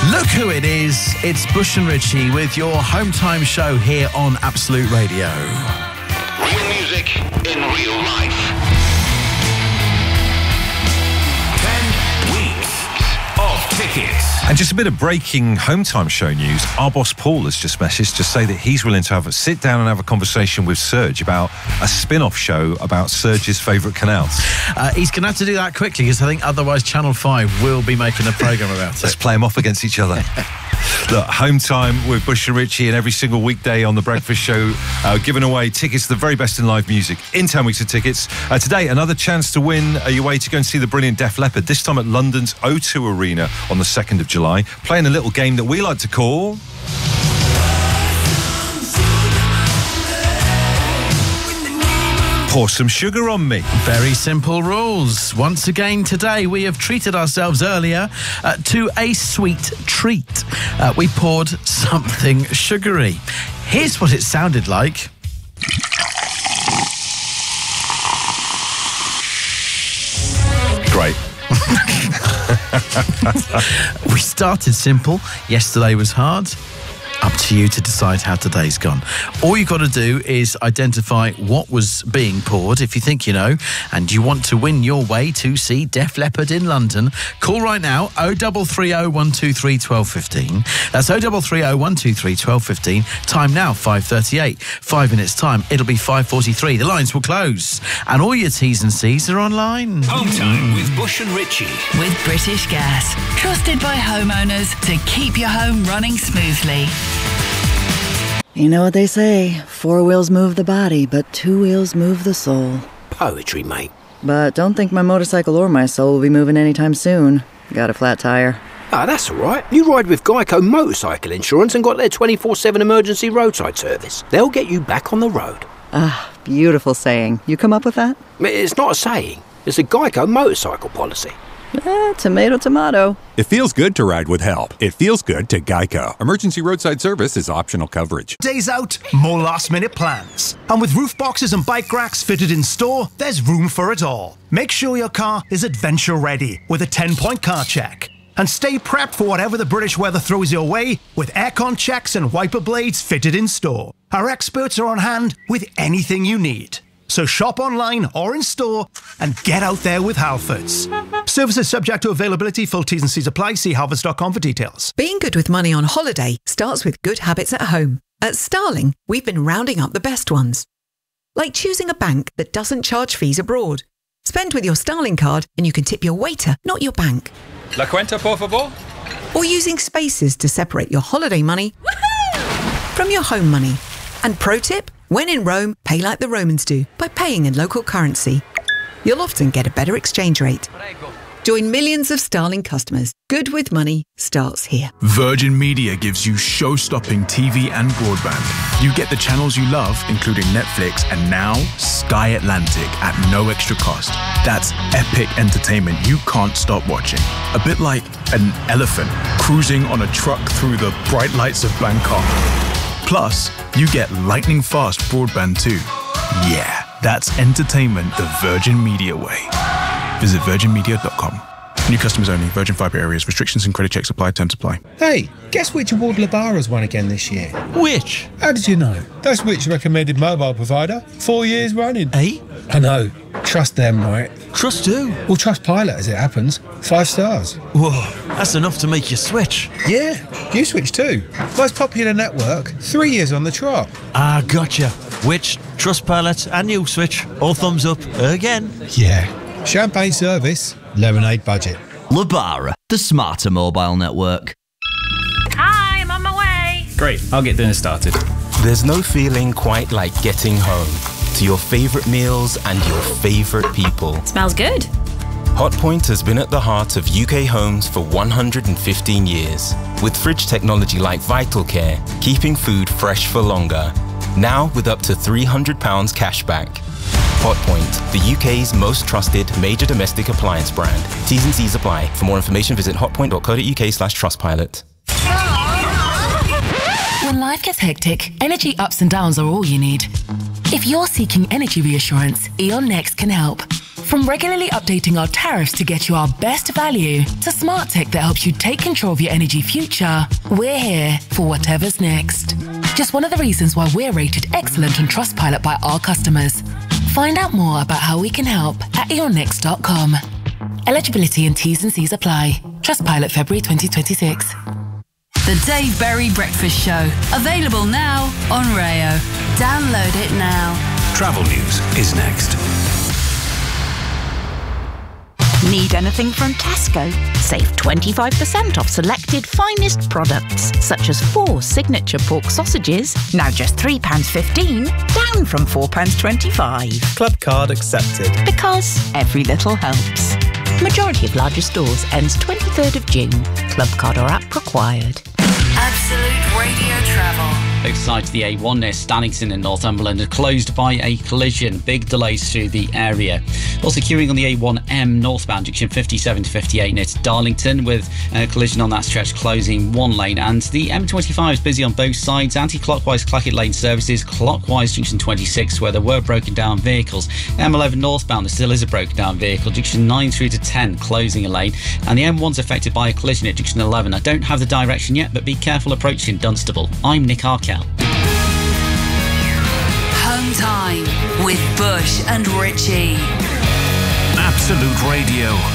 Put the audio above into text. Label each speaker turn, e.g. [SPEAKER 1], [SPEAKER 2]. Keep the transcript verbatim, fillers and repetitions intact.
[SPEAKER 1] Look who it is. It's Bush and Richie with your home time show here on Absolute Radio.
[SPEAKER 2] Real music in real life. Ten weeks of tickets.
[SPEAKER 3] And just a bit of breaking home time show news. Our boss Paul has just messaged to say that he's willing to have a sit down and have a conversation with Serge about a spin-off show about Serge's favourite canals.
[SPEAKER 1] Uh, he's going to have to do that quickly because I think otherwise Channel five will be making a programme about it.
[SPEAKER 3] Let's play them off against each other. Look, home time with Bush and Richie, and every single weekday on The Breakfast Show, uh, giving away tickets to the very best in live music in ten weeks of tickets. Uh, today, another chance to win uh, your way to go and see the brilliant Def Leppard, this time at London's O two Arena on the second of July, playing a little game that we like to call... Pour some sugar on me.
[SPEAKER 1] Very simple rules. Once again today we have treated ourselves earlier uh, to a sweet treat. Uh, we poured something sugary. Here's what it sounded like.
[SPEAKER 3] Great.
[SPEAKER 1] We started simple. Yesterday was hard. Up to you to decide how today's gone. All you've got to do is identify what was being poured, if you think you know, and you want to win your way to see Def Leppard in London. Call right now, oh three three oh, one two three, one two one five. That's oh three three oh, one two three, one two one five. Time now, five thirty-eight. Five minutes time, it'll be five forty-three. The lines will close. And all your T's and C's are online.
[SPEAKER 2] Home time with Bush and Richie.
[SPEAKER 4] With British Gas. Trusted by homeowners to keep your home running smoothly.
[SPEAKER 5] You know what they say, four wheels move the body, but two wheels move the soul.
[SPEAKER 6] Poetry, mate.
[SPEAKER 5] But don't think my motorcycle or my soul will be moving anytime soon. Got a flat tire.
[SPEAKER 6] Ah, that's all right. You ride with Geico Motorcycle Insurance and got their twenty-four seven emergency roadside service. They'll get you back on the road.
[SPEAKER 5] Ah, beautiful saying. You come up with that?
[SPEAKER 6] It's not a saying. It's a Geico motorcycle policy.
[SPEAKER 5] Eh, tomato, tomato.
[SPEAKER 7] It feels good to ride with help. It feels good to Geico. Emergency roadside service is optional coverage.
[SPEAKER 8] Days out, more last-minute plans. And with roof boxes and bike racks fitted in store, there's room for it all. Make sure your car is adventure-ready with a ten-point car check. And stay prepped for whatever the British weather throws your way with aircon checks and wiper blades fitted in store. Our experts are on hand with anything you need. So shop online or in store and get out there with Halfords. Services subject to availability. Full T's and C's apply. See halfords dot com for details.
[SPEAKER 9] Being good with money on holiday starts with good habits at home. At Starling, we've been rounding up the best ones. Like choosing a bank that doesn't charge fees abroad. Spend with your Starling card and you can tip your waiter, not your bank.
[SPEAKER 10] La cuenta, por favor.
[SPEAKER 9] Or using Spaces to separate your holiday money from your home money. And pro tip, when in Rome, pay like the Romans do by paying in local currency. You'll often get a better exchange rate. Join millions of Starling customers. Good with money starts here.
[SPEAKER 11] Virgin Media gives you show-stopping T V and broadband. You get the channels you love, including Netflix and now Sky Atlantic at no extra cost. That's epic entertainment you can't stop watching. A bit like an elephant cruising on a truck through the bright lights of Bangkok. Plus, you get lightning-fast broadband too. Yeah, that's entertainment the Virgin Media way. Visit virgin media dot com. New customers only. Virgin Fibre areas. Restrictions and credit checks apply. Terms apply.
[SPEAKER 12] Hey, guess which award Labara's won again this year?
[SPEAKER 1] Which?
[SPEAKER 12] How did you know? That's which recommended mobile provider. Four years running.
[SPEAKER 1] Eh?
[SPEAKER 12] I know. Trust them, right?
[SPEAKER 1] Trust who?
[SPEAKER 12] Well, trust Pilot as it happens. Five stars.
[SPEAKER 1] Whoa, that's enough to make you switch.
[SPEAKER 12] Yeah, you switch too. Most popular network. Three years on the trot.
[SPEAKER 1] Ah, gotcha. Which, Trustpilot and you switch. All thumbs up again.
[SPEAKER 12] Yeah. Champagne service, lemonade budget.
[SPEAKER 13] Labara, the smarter mobile network.
[SPEAKER 14] Hi, I'm on my way.
[SPEAKER 15] Great, I'll get dinner started.
[SPEAKER 16] There's no feeling quite like getting home to your favourite meals and your favourite people.
[SPEAKER 14] Smells good.
[SPEAKER 16] Hotpoint has been at the heart of U K homes for one hundred fifteen years, with fridge technology like Vital Care, keeping food fresh for longer. Now with up to three hundred pounds cash back. Hotpoint, the U K's most trusted major domestic appliance brand. T's and C's apply. For more information, visit hotpoint dot co dot uk slash trustpilot.
[SPEAKER 17] When life gets hectic, energy ups and downs are all you need. If you're seeking energy reassurance, E O N Next can help. From regularly updating our tariffs to get you our best value, to smart tech that helps you take control of your energy future, we're here for whatever's next. Just one of the reasons why we're rated excellent on Trustpilot by our customers. Find out more about how we can help at e o n next dot com. Eligibility and T's and C's apply. Trustpilot February twenty twenty-six.
[SPEAKER 4] The Dave Berry Breakfast Show. Available now on Rayo. Download it now.
[SPEAKER 10] Travel news is next.
[SPEAKER 15] Need anything from Tesco? Save twenty-five percent off selected finest products, such as four signature pork sausages, now just three pounds fifteen, down from four pounds twenty-five.
[SPEAKER 18] Club card accepted.
[SPEAKER 15] Because every little helps. Majority of larger stores ends twenty-third of June. Club card or app required.
[SPEAKER 4] Absolute Radio Travel.
[SPEAKER 19] Both sides of the A one near Stannington in Northumberland are closed by a collision. Big delays through the area. Also queuing on the A one M northbound junction fifty-seven to fifty-eight near to Darlington, with a collision on that stretch closing one lane. And the M twenty-five is busy on both sides. Anti-clockwise Clackett Lane services, clockwise junction twenty-six where there were broken down vehicles. M eleven northbound there still is a broken down vehicle. Junction nine through to ten closing a lane. And the M one's affected by a collision at junction eleven. I don't have the direction yet, but be careful approaching Dunstable. I'm Nick Arkell.
[SPEAKER 4] Home time with Bush and Richie.
[SPEAKER 10] Absolute Radio.